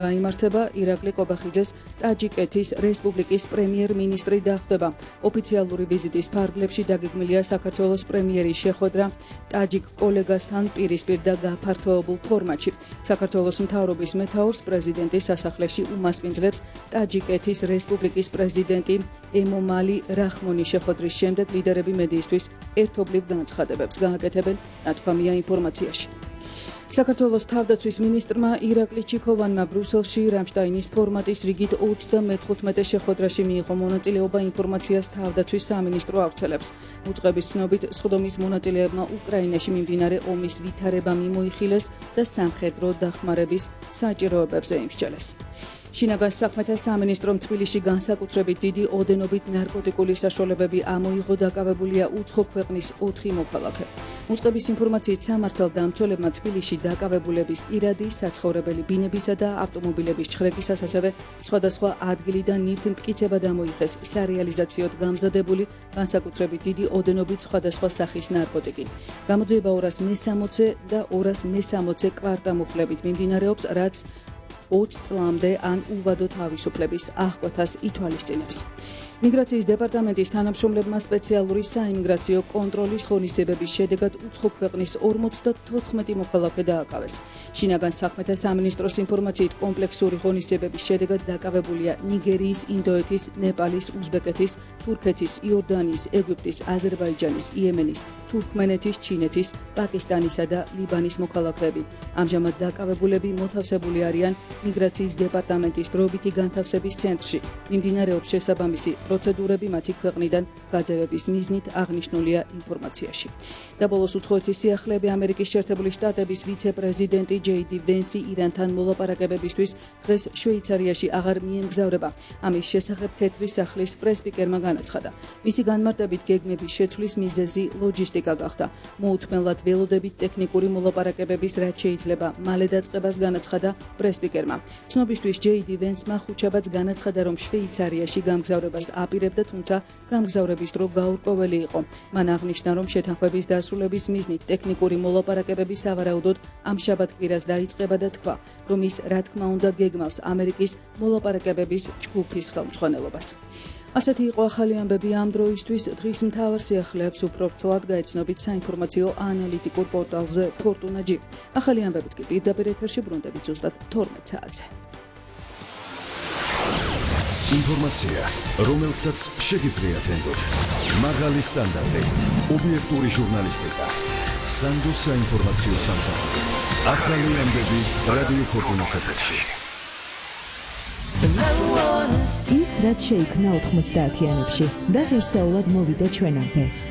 Იმართება ირაკლი კობახიძეს ტაჯიკეთის რესპუბლიკის პრემიერ-მინისტრი დახვდება. ოფიციალური ვიზიტის ფარგლებში დაგეგმილია საქართველოს პრემიერის შეხვედრა ტაჯიკ კოლეგასთან პირისპირ და გაფართოებულ ფორმატში. საქართველოს მთავრობის მეთაურს პრეზიდენტის სასახლეში უმასპინძლებს ტაჯიკეთის რესპუბლიკის პრეზიდენტი ემომალი რახმონი. შეხვედრის შემდეგ ლიდერები მედიისთვის ერთობლივ განცხადებებს გააკეთებენ, ნათქვამია ინფორმაციაში. საქართველოს თავდაცვის მინისტრმა ირაკლი ჩიქოვანმა ბრუსელში რამშტაინის ფორმატის რიგით 35 შეხვედრაში მიიღო მონაწილეობა. ინფორმაციას თავდაცვის სამინისტრო ავრცელებს. უწყების ცნობით, სხდომის მონაწილეებმა უკრაინაში მიმდინარე ომის ვითარება მიმოიხილეს და სამხედრო დახმარების საჭიროებებზე იმსჯელეს. შინაგან საქმეთა სამინისტრომ თბილისში განსაკუთრებით დიდი ოდენობით ნარკოტიკული საშუალებები ამოიღო. დაკავებულია უცხო ქვეყნის 4 მოქალაქე. უწყების ინფორმაციით სამართალდამცველებმა თბილისში დაკავებულების პირადი, საცხოვრებელი ბინებისა და ავტომობილების ჩხრეკისას, ასევე სხვადასხვა ადგილიდან ნივთმტკიცება დამოიღეს. სარეალიზაციოდ გამზადებული განსაკუთრებით დიდი ოდენობით სხვადასხვა სახის ნარკოტიკი. გამოძიება 260 და 260 კვარტამუხლებით მიმდინარეობს, რაც 20 წლამდე ან უვადო თავისუფლების აღკვეთას ითვალისწინებს. მიგრაციის დეპარტამენტის თანამშრომლებმა სპეციალური საიმიგრაციო კონტროლის ღონისძიებების შედეგად უცხო ქვეყნის 54 მოქალაქე დააკავეს. შინაგან საქმეთა სამინისტროს ინფორმაციით, კომპლექსური ღონისძიებების შედეგად დაკავებულია ნიგერიის, ინდოეთის, ნეპალის, უზბეკეთის, თურქეთის, იორდანიის, ეგვიპტის, აზერბაიჯანის, იემენის, თურქმენეთის, ჩინეთის, პაკისტანისა და ლიბანის მოქალაქეები. ამჟამად დაკავებულები მოთავსებული არიან მიგრაციის დეპარტამენტის დროებითი განთავსების ცენტრში. მიმდინარეობს შესაბამისი პროცედურები მათი ქვეყნიდან გაძევების მიზნით აღნიშნულია ინფორმაციაში. და ბოლოს უცხოეთის სიახლეები. ამერიკის შეერთებული შტატების ვიცე-პრეზიდენტი ჯეი-დი ვენსი ირანთან მოლაპარაკებებისთვის დღეს შვეიცარიაში აღარ მიემგზავრება. ამის შესახებ თეთრი სახლის პრესპიკერმა განაცხადა. მისი განმარტებით, გეგმების შეცვლის მიზეზი ლოჯისტიკა გახდა. მოუთმენლად ველოდებით ტექნიკური მოლაპარაკებების რაც შეიძლება მალე დაწყებას, განაცხადა პრესპიკერმა. ცნობისთვის ჯეი-დი ვენსმა ხუთშაბათს განაცხადა, რომ შვეიცარიაში გამგზავრებას აპირებდა, თუმცა გამგზავრების დრო გაურკვეველი იყო. მან აღნიშნა, რომ შეთანხმების დასრულების მიზნით ტექნიკური მოლაპარაკებები სავარაუდოდ ამ შაბათ-კვირას დაიწყება და თქვა, რომ ის რა თქმა უნდა გეგმავს ამერიკის მოლაპარაკებების ჯგუფის ხელმძღვანელობას. ასეთი იყო ახალი ამბები ამ დროისთვის. დღის მთავარ სიახლეებს უფრო ვრცლად გაეცნობით საინფორმაციო ანალიტიკურ პორტალზე Fortuna.G. ახალი ამბებით კი პირდაპირ ეთერში ბრუნდებით ზუსტად 12 საათზე. ინფორმაცია, რომელსაც შეგიძლიათ ენდოთ. მაღალი სტანდარტი, ობიექტური ჟურნალისტიკა. სანდოს საინფორმაციო სამსახური. ახალი ამბები რადიო Fortuna-ს ეთერში. ის რაც შეიქმნა 90-იანებში და ღირსეულად მოვიდა ჩვენამდე.